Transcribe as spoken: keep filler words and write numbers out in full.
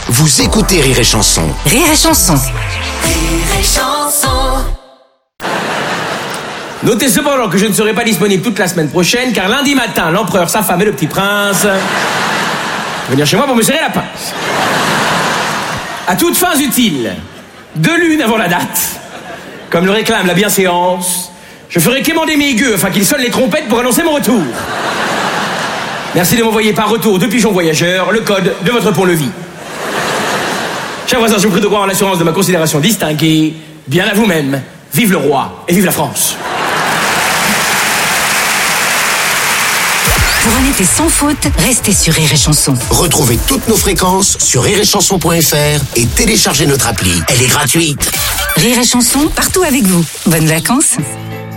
Vous écoutez Rire et Chanson. Rire et Chanson. Rire et Chanson. Notez cependant que je ne serai pas disponible toute la semaine prochaine, car lundi matin, l'empereur, sa femme et le petit prince vont venir chez moi pour me serrer la pince. À toutes fins utiles, deux lunes avant la date, comme le réclame la bienséance, je ferai quémander mes gueux afin qu'ils sonnent les trompettes pour annoncer mon retour. Merci de m'envoyer par retour de pigeon voyageur le code de votre pont-levis. Chers voisins, je vous prie de croire en l'assurance de ma considération distinguée. Bien à vous-même. Vive le roi et vive la France. Pour un été sans faute, restez sur Rire et Chanson. Retrouvez toutes nos fréquences sur rire et chanson point f r et téléchargez notre appli. Elle est gratuite. Rire et Chanson, partout avec vous. Bonnes vacances.